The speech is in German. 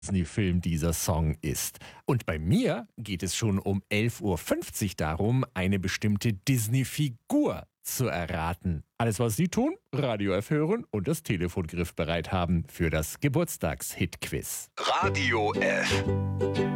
Disney-Film dieser Song ist. Und bei mir geht es schon um 11.50 Uhr darum, eine bestimmte Disney-Figur zu erraten. Alles, was Sie tun, Radio F hören und das Telefon griffbereit haben für das Geburtstags-Hit-Quiz. Radio F.